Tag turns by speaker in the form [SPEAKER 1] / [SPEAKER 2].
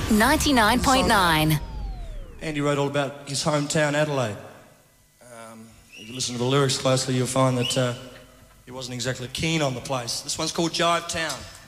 [SPEAKER 1] 99.9.
[SPEAKER 2] Andy wrote all about his hometown, Adelaide. If you listen to the lyrics closely, you'll find that he wasn't exactly keen on the place. This one's called Jive Town.